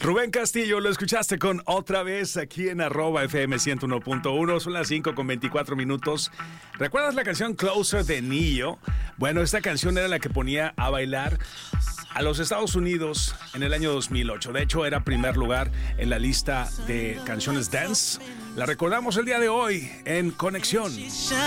Rubén Castillo, lo escuchaste con Otra Vez aquí en @FM 101.1. Son las 5:24. ¿Recuerdas la canción Closer de Nio? Bueno, esta canción era la que ponía a bailar a los Estados Unidos en el año 2008. De hecho, era primer lugar en la lista de canciones dance. La recordamos el día de hoy en Conexión.